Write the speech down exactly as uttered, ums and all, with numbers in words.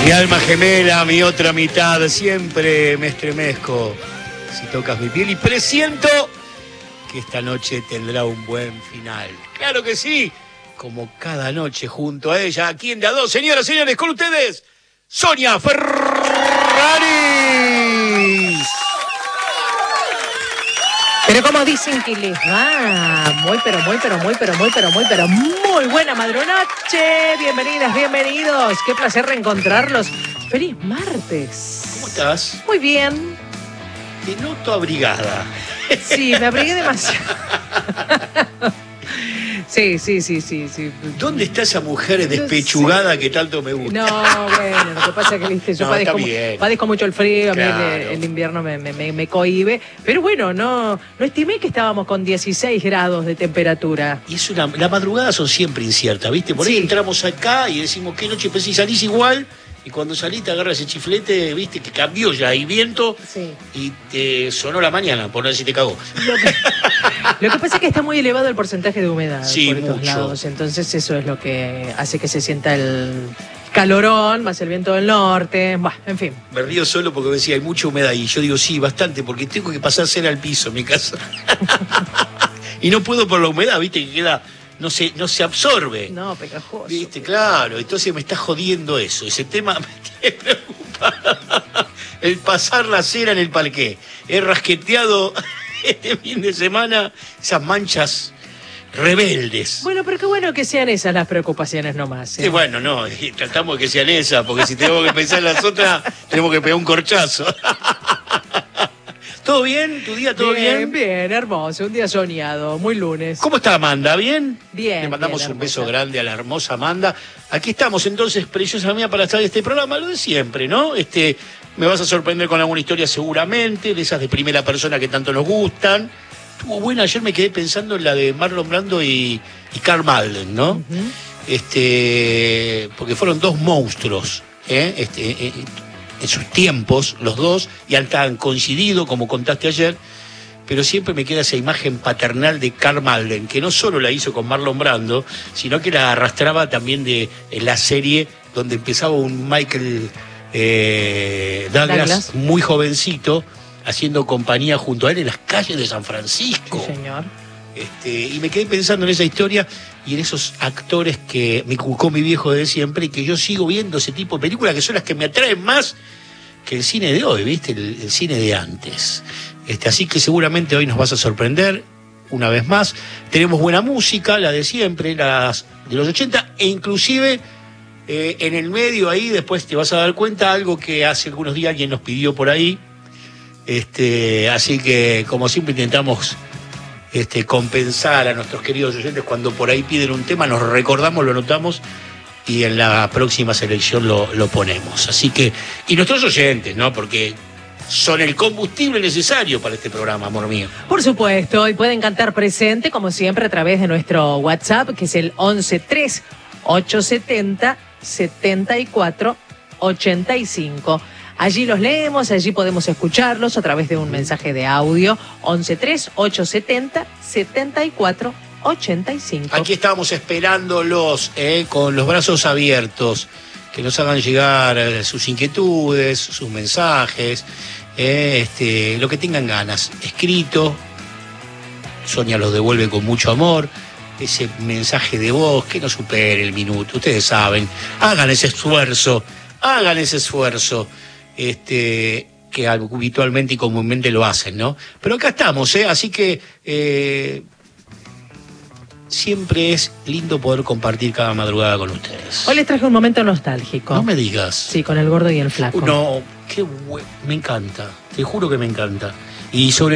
Mi alma gemela, mi otra mitad, siempre me estremezco si tocas mi piel y presiento que esta noche tendrá un buen final. ¡Claro que sí! Como cada noche junto a ella, aquí en De A Dos, señoras y señores, con ustedes, Sonia Ferrari. Pero como dicen que les va, muy, pero, muy, pero, muy, pero, muy, pero, muy, pero, muy buena madrunoche. Bienvenidas, bienvenidos. Qué placer reencontrarlos. Feliz martes. ¿Cómo estás? Muy bien. Te noto abrigada. Sí, me abrigué demasiado. Sí, sí, sí, sí, sí. ¿Dónde está esa mujer despechugada no que tanto me gusta? No, bueno, lo que pasa es que, viste, yo no, padezco, padezco mucho el frío, claro. A mí el, el invierno me, me, me cohíbe, pero bueno, no, no estimé que estábamos con dieciséis grados de temperatura. Y es una, las madrugadas son siempre inciertas, ¿viste? Por ahí sí. Entramos acá y decimos, ¿qué noche? Pues si salís igual... Y cuando salís te agarras ese chiflete, viste, que cambió ya, hay viento, sí. Y te sonó la mañana, por no decir te cagó. Lo que, lo que pasa es que está muy elevado el porcentaje de humedad, sí, por estos mucho. lados, entonces eso es lo que hace que se sienta el calorón, más el viento del norte, bah, en fin. Me río solo porque decía, hay mucha humedad, y yo digo, sí, bastante, porque tengo que pasar cera al piso en mi casa. Y no puedo por la humedad, viste, que queda... No se, no se absorbe. No, pegajoso. Viste, claro. Entonces me está jodiendo eso. Ese tema me tiene preocupado. El pasar la cera en el parqué. He rasqueteado este fin de semana esas manchas rebeldes. Bueno, pero qué bueno que sean esas las preocupaciones nomás. ¿eh? Sí, bueno, no. Y tratamos de que sean esas, porque si tenemos que pensar en las otras, tenemos que pegar un corchazo. ¿Todo bien? ¿Tu día todo bien? Bien, bien, hermoso. Un día soñado, muy lunes. ¿Cómo está Amanda? ¿Bien? Bien. Le mandamos bien, un beso grande a la hermosa Amanda. Aquí estamos entonces, preciosa mía, para estar en este programa, lo de siempre, ¿no? Este, me vas a sorprender con alguna historia seguramente, de esas de primera persona que tanto nos gustan. Estuvo buena, ayer me quedé pensando en la de Marlon Brando y, y Karl Malden, ¿no? Uh-huh. Este, porque fueron dos monstruos, ¿eh? Este... Eh, en sus tiempos, los dos, y han coincidido, como contaste ayer, pero siempre me queda esa imagen paternal de Karl Malden, que no solo la hizo con Marlon Brando, sino que la arrastraba también de en la serie donde empezaba un Michael eh, Douglas, Douglas, muy jovencito, haciendo compañía junto a él en las calles de San Francisco. Sí, señor. Este, y me quedé pensando en esa historia y en esos actores que me inculcó mi viejo de siempre y que yo sigo viendo ese tipo de películas que son las que me atraen más que el cine de hoy, ¿viste? El, el cine de antes. Este, así que seguramente hoy nos vas a sorprender una vez más. Tenemos buena música, la de siempre, las de los ochenta, e inclusive eh, en el medio ahí después te vas a dar cuenta algo que hace algunos días alguien nos pidió por ahí. Este, así que como siempre intentamos... Este, compensar a nuestros queridos oyentes cuando por ahí piden un tema, nos recordamos, lo notamos y en la próxima selección lo, lo ponemos. Así que, y nuestros oyentes, ¿no? Porque son el combustible necesario para este programa, amor mío. Por supuesto, y pueden cantar presente, como siempre, a través de nuestro WhatsApp, que es el once tres ocho setenta setenta y cuatro ochenta y cinco. Allí los leemos, allí podemos escucharlos a través de un mensaje de audio, once tres ocho setenta setenta y cuatro ochenta y cinco. Aquí estábamos esperándolos eh, con los brazos abiertos, que nos hagan llegar eh, sus inquietudes, sus mensajes, eh, este, lo que tengan ganas. Escrito, Sonia los devuelve con mucho amor. Ese mensaje de voz que no supere el minuto, ustedes saben. Hagan ese esfuerzo, hagan ese esfuerzo. Este, que habitualmente y comúnmente lo hacen, ¿no? Pero acá estamos, ¿eh? Así que eh, siempre es lindo poder compartir cada madrugada con ustedes. Hoy les traje un momento nostálgico. No me digas. Sí, con el gordo y el flaco. No, qué bueno, me encanta, te juro que me encanta. Y sobre